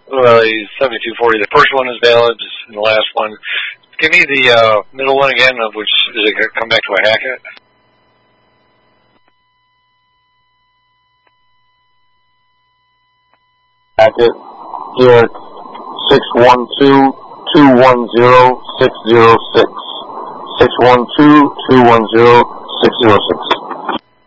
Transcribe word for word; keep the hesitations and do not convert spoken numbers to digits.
Well, the seventy-two forty. The first one is valid, and the last one. Give me the uh, middle one again, of which does it come back to a Hackett? Hackett. Here, six one two, two one zero, six zero six. six one two, two one zero, six zero six.